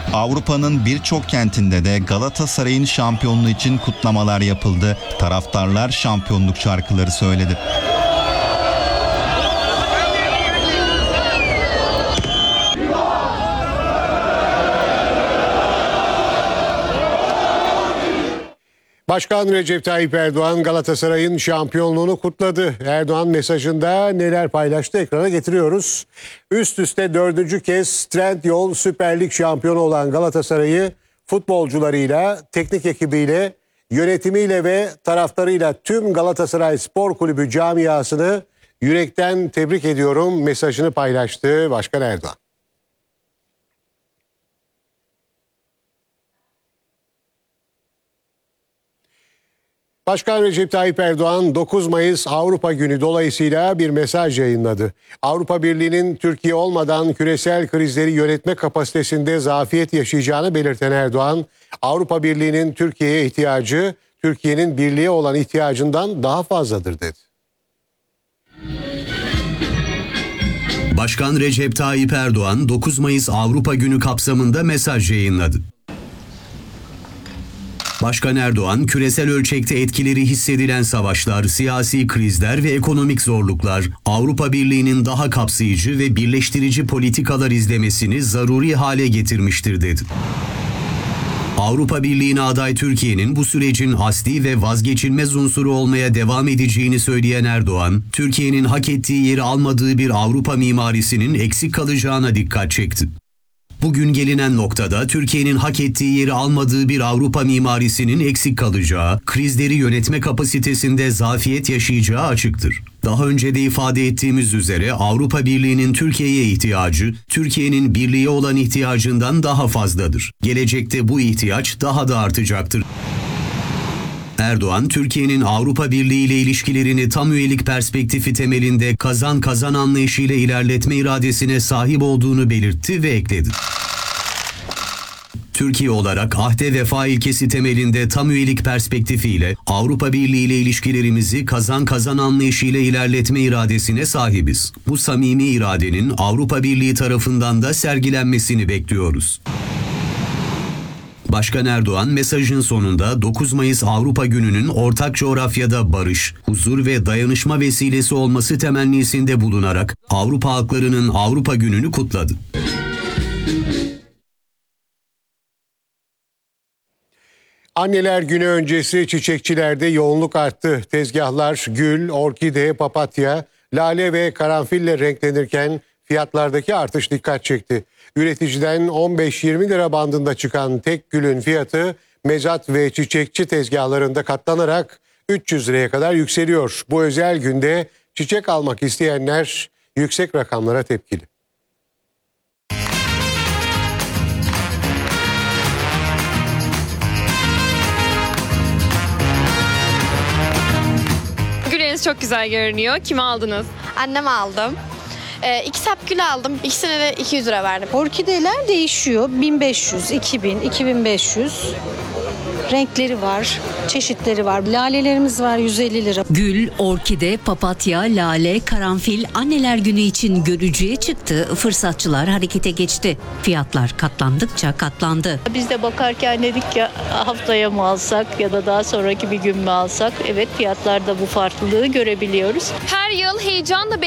Avrupa'nın birçok kentinde de Galatasaray'ın şampiyonluğu için kutlamalar yapıldı. Taraftarlar şampiyonluk şarkıları söyledi. Başkan Recep Tayyip Erdoğan Galatasaray'ın şampiyonluğunu kutladı. Erdoğan mesajında neler paylaştı ekrana getiriyoruz. Üst üste 4. kez Trendyol Süper Lig şampiyonu olan Galatasaray'ı futbolcularıyla, teknik ekibiyle, yönetimiyle ve taraftarıyla tüm Galatasaray Spor Kulübü camiasını yürekten tebrik ediyorum mesajını paylaştı Başkan Erdoğan. Başkan Recep Tayyip Erdoğan 9 Mayıs Avrupa Günü dolayısıyla bir mesaj yayınladı. Avrupa Birliği'nin Türkiye olmadan küresel krizleri yönetme kapasitesinde zafiyet yaşayacağını belirten Erdoğan, Avrupa Birliği'nin Türkiye'ye ihtiyacı, Türkiye'nin birliğe olan ihtiyacından daha fazladır dedi. Başkan Recep Tayyip Erdoğan 9 Mayıs Avrupa Günü kapsamında mesaj yayınladı. Başkan Erdoğan, küresel ölçekte etkileri hissedilen savaşlar, siyasi krizler ve ekonomik zorluklar, Avrupa Birliği'nin daha kapsayıcı ve birleştirici politikalar izlemesini zaruri hale getirmiştir dedi. Avrupa Birliği'ne aday Türkiye'nin bu sürecin asli ve vazgeçilmez unsuru olmaya devam edeceğini söyleyen Erdoğan, Türkiye'nin hak ettiği yeri almadığı bir Avrupa mimarisinin eksik kalacağına dikkat çekti. Bugün gelinen noktada Türkiye'nin hak ettiği yeri almadığı bir Avrupa mimarisinin eksik kalacağı, krizleri yönetme kapasitesinde zafiyet yaşayacağı açıktır. Daha önce de ifade ettiğimiz üzere Avrupa Birliği'nin Türkiye'ye ihtiyacı, Türkiye'nin birliğe olan ihtiyacından daha fazladır. Gelecekte bu ihtiyaç daha da artacaktır. Erdoğan, Türkiye'nin Avrupa Birliği ile ilişkilerini tam üyelik perspektifi temelinde kazan kazan anlayışıyla ilerletme iradesine sahip olduğunu belirtti ve ekledi. Türkiye olarak ahde vefa ilkesi temelinde tam üyelik perspektifiyle Avrupa Birliği ile ilişkilerimizi kazan kazan anlayışıyla ilerletme iradesine sahibiz. Bu samimi iradenin Avrupa Birliği tarafından da sergilenmesini bekliyoruz. Başkan Erdoğan mesajın sonunda 9 Mayıs Avrupa Günü'nün ortak coğrafyada barış, huzur ve dayanışma vesilesi olması temennisinde bulunarak Avrupa halklarının Avrupa Günü'nü kutladı. Anneler Günü öncesi çiçekçilerde yoğunluk arttı. Tezgahlar gül, orkide, papatya, lale ve karanfille renklenirken fiyatlardaki artış dikkat çekti. Üreticiden 15-20 lira bandında çıkan tek gülün fiyatı mezat ve çiçekçi tezgahlarında katlanarak 300 liraya kadar yükseliyor. Bu özel günde çiçek almak isteyenler yüksek rakamlara tepkili. Gülleriniz çok güzel görünüyor. Kime aldınız? Anneme aldım. 2 sap gül aldım. İkisine de 200 lira verdim. Orkideler değişiyor. 1500, 2000, 2500. Renkleri var, çeşitleri var. Lalelerimiz var 150 lira. Gül, orkide, papatya, lale, karanfil Anneler Günü için görücüye çıktı. Fırsatçılar harekete geçti. Fiyatlar katlandıkça katlandı. Biz de bakarken dedik ya haftaya mı alsak ya da daha sonraki bir gün mü alsak? Evet, fiyatlarda bu farklılığı görebiliyoruz. Her yıl heyecanla